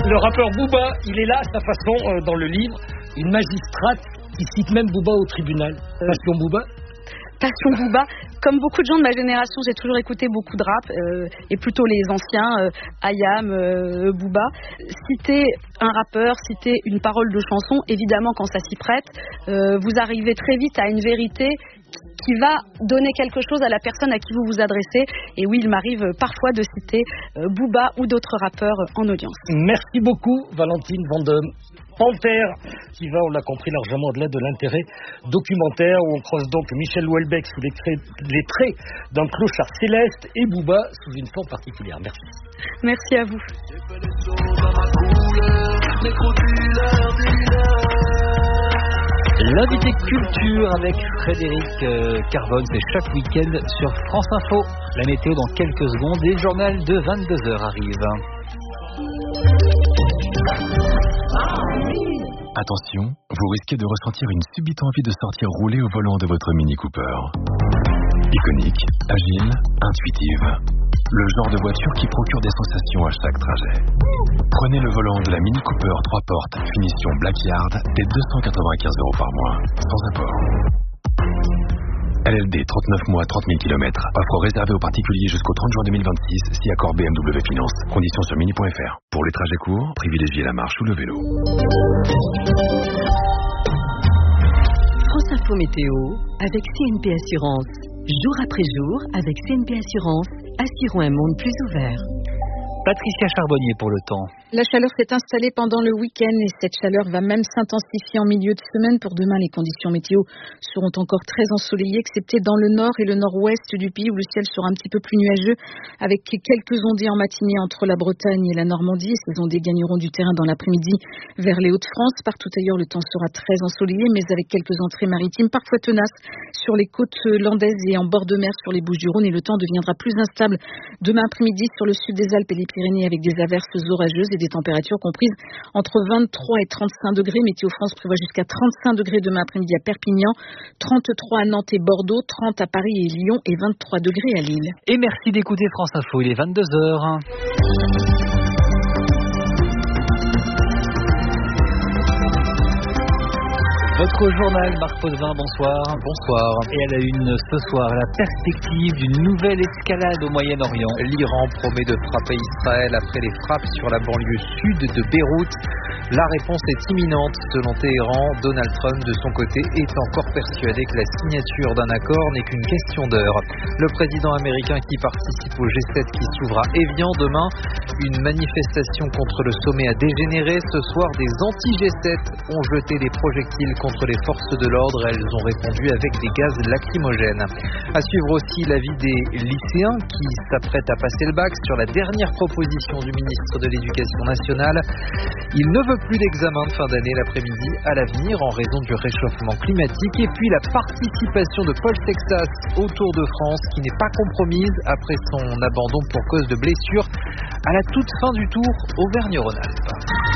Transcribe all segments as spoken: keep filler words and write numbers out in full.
Le rappeur Booba, il est là à sa façon euh, dans le livre, une magistrate qui cite même Booba au tribunal. Passion Booba. Passion Booba. Comme beaucoup de gens de ma génération, j'ai toujours écouté beaucoup de rap, euh, et plutôt les anciens, euh, Ayam, euh, Booba. Citer un rappeur, citer une parole de chanson, évidemment quand ça s'y prête, euh, vous arrivez très vite à une vérité qui va donner quelque chose à la personne à qui vous vous adressez. Et oui, il m'arrive parfois de citer euh, Booba ou d'autres rappeurs en audience. Merci beaucoup, Valentine Vendôme. Panthère, qui va, on l'a compris, largement au-delà de l'intérêt documentaire, où on croise donc Michel Houellebecq sous les traits, les traits d'un clochard céleste et Booba sous une forme particulière. Merci. Merci à vous. L'invité culture avec Frédéric euh, Carbone, c'est chaque week-end sur France Info. La météo dans quelques secondes et le journal de vingt-deux heures arrive. Attention, vous risquez de ressentir une subite envie de sortir rouler au volant de votre Mini Cooper. Iconique, agile, intuitive. Le genre de voiture qui procure des sensations à chaque trajet. Prenez le volant de la Mini Cooper trois portes, finition Blackyard, dès deux cent quatre-vingt-quinze euros par mois, sans apport. L L D, trente-neuf mois, trente mille kilomètres. Offre réservée aux particuliers jusqu'au trente juin deux mille vingt-six, si accord B M W Finance. Conditions sur mini point f r. Pour les trajets courts, privilégiez la marche ou le vélo. France Info Météo avec C N P Assurance. Jour après jour, avec C N P Assurance, assurons un monde plus ouvert. Patricia Charbonnier pour le temps. La chaleur s'est installée pendant le week-end et cette chaleur va même s'intensifier en milieu de semaine. Pour demain, les conditions météo seront encore très ensoleillées, excepté dans le nord et le nord-ouest du pays où le ciel sera un petit peu plus nuageux, avec quelques ondées en matinée entre la Bretagne et la Normandie. Et ces ondées gagneront du terrain dans l'après-midi vers les Hauts-de-France. Partout ailleurs, le temps sera très ensoleillé, mais avec quelques entrées maritimes parfois tenaces sur les côtes landaises et en bord de mer sur les Bouches-du-Rhône. Et le temps deviendra plus instable demain après-midi sur le sud des Alpes et les Pyrénées avec des averses orageuses et des températures comprises entre vingt-trois et trente-cinq degrés. Météo France prévoit jusqu'à trente-cinq degrés demain après-midi à Perpignan, trente-trois à Nantes et Bordeaux, trente à Paris et Lyon et vingt-trois degrés à Lille. Et merci d'écouter France Info, il est vingt-deux heures. Votre journal, Marc Potvin, bonsoir. Bonsoir. Et à la une ce soir, la perspective d'une nouvelle escalade au Moyen-Orient. L'Iran promet de frapper Israël après les frappes sur la banlieue sud de Beyrouth. La réponse est imminente. Selon Téhéran, Donald Trump, de son côté, est encore persuadé que la signature d'un accord n'est qu'une question d'heure. Le président américain qui participe au G sept qui s'ouvrira à Évian demain. Une manifestation contre le sommet a dégénéré. Ce soir, des anti-G sept ont jeté des projectiles contre les forces de l'ordre. Elles ont répondu avec des gaz lacrymogènes. À suivre aussi l'avis des lycéens qui s'apprêtent à passer le bac sur la dernière proposition du ministre de l'Éducation nationale. Il ne veut plus d'examen de fin d'année l'après-midi à l'avenir en raison du réchauffement climatique. Et puis la participation de Paul Sexas au Tour de France qui n'est pas compromise après son abandon pour cause de blessure à la toute fin du Tour Auvergne-Rhône-Alpes.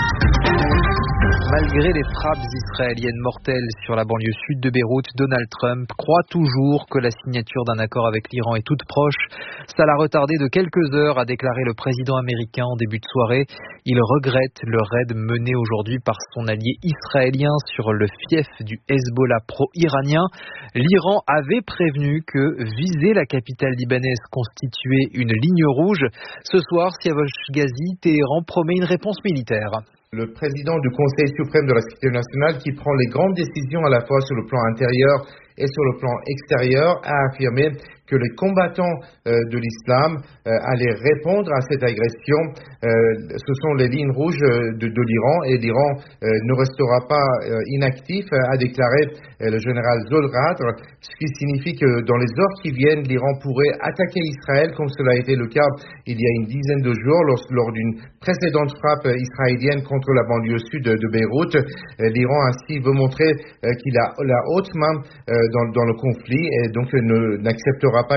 Malgré les frappes israéliennes mortelles sur la banlieue sud de Beyrouth, Donald Trump croit toujours que la signature d'un accord avec l'Iran est toute proche. Ça l'a retardé de quelques heures, a déclaré le président américain en début de soirée. Il regrette le raid mené aujourd'hui par son allié israélien sur le fief du Hezbollah pro-iranien. L'Iran avait prévenu que viser la capitale libanaise constituait une ligne rouge. Ce soir, Siavash Ghazi, Téhéran promet une réponse militaire. Le président du Conseil suprême de la sécurité nationale qui prend les grandes décisions à la fois sur le plan intérieur et sur le plan extérieur a affirmé que les combattants euh, de l'islam euh, allaient répondre à cette agression. Euh, ce sont les lignes rouges de, de l'Iran et l'Iran euh, ne restera pas euh, inactif, a déclaré euh, le général Zolradr, ce qui signifie que dans les heures qui viennent, l'Iran pourrait attaquer Israël comme cela a été le cas il y a une dizaine de jours lors, lors d'une précédente frappe israélienne contre la banlieue sud de, de Beyrouth. Euh, L'Iran ainsi veut montrer euh, qu'il a la haute main euh, dans, dans le conflit et donc euh, ne, n'acceptera pas